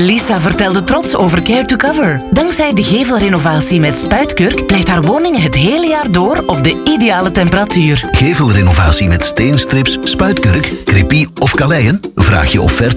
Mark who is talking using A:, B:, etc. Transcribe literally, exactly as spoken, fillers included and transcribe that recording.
A: Lisa vertelde trots over Care to Cover. Dankzij de gevelrenovatie met Spuitkurk blijft haar woning het hele jaar door op de ideale temperatuur.
B: Gevelrenovatie met steenstrips, spuitkurk, crepie of kaleien? Vraag je offerte